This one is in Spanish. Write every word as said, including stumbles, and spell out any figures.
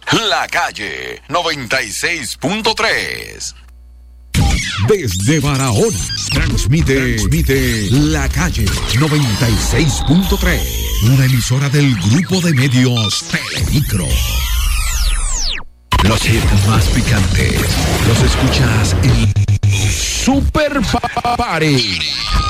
La Calle noventa y seis punto tres. Desde Barahona, transmite, transmite La Calle noventa y seis punto tres. Una emisora del grupo de medios Telemicro. Los hits más picantes los escuchas en Super Party.